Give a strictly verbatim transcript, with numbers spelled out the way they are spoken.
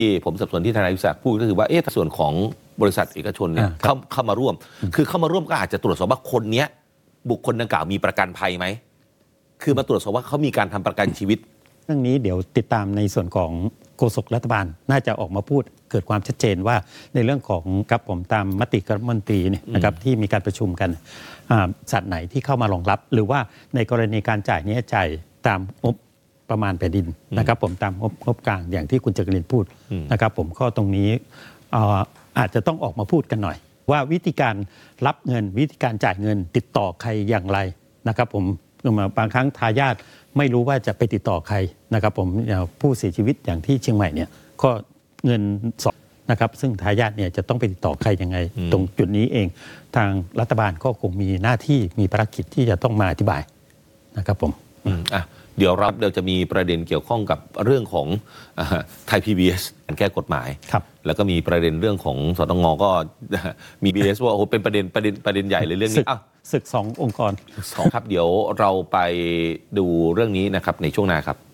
ที่ผมสับสนที่ทนายวิศักดิ์พูดก็คือว่าเอ๊ะส่วนของบริษัทเอกชนเนี่ยเข้าเข้ามาร่วมคือเข้ามาร่วมก็อาจจะตรวจสอบว่าคนเนี้ยบุคคลดังกล่าวมีประกันภัยไหมคือมาตรวจสอบว่าเขามีการทำประกันชีวิตเรื่องนี้เดี๋ยวติดตามในส่วนของโฆษกรัฐบาลน่าจะออกมาพูดเกิดความชัดเจนว่าในเรื่องของกับผมตามมติคณะรัฐมนตรีเนี่ยนะครับที่มีการประชุมกันสัตว์ไหนที่เข้ามารองรับหรือว่าในกรณีการจ่ายนี้จ่ายตามงบประมาณแผ่นดินนะครับผมตามงบงบกลางอย่างที่คุณจักรินทร์พูดนะครับผมข้อตรงนี้อาจจะต้องออกมาพูดกันหน่อยว่าวิธีการรับเงินวิธีการจ่ายเงินติดต่อใครอย่างไรนะครับผมบางครั้งทายาทไม่รู้ว่าจะไปติดต่อใครนะครับผมผู้เสียชีวิตอย่างที่เชียงใหม่เนี่ยก็เงินสดนะครับซึ่งทายาทเนี่ยจะต้องไปติดต่อใครยังไงตรงจุดนี้เองทางรัฐบาลก็คงมีหน้าที่มีภารกิจที่จะต้องมาอธิบายนะครับผมอ่ะเดี๋ยวรับเดี๋ยวจะมีประเด็นเกี่ยวข้องกับเรื่องของไทย พี บี เอส การแก้กฎหมายแล้วก็มีประเด็นเรื่องของสตงก็มี บี เอส ว่าโอ้เป็นประเด็นประเด็นประเด็นใหญ่เลยเรื่องนี้อ้าวศึกสององค์กรสองครับเดี๋ยวเราไปดูเรื่องนี้นะครับในช่วงหน้าครับ